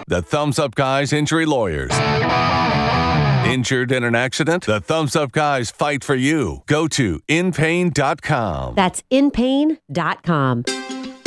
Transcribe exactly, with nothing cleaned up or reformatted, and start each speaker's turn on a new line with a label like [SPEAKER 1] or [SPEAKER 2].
[SPEAKER 1] The Thumbs Up Guys Injury Lawyers. Injured in an accident? The Thumbs Up Guys fight for you. Go to in pain dot com.
[SPEAKER 2] That's in pain dot com.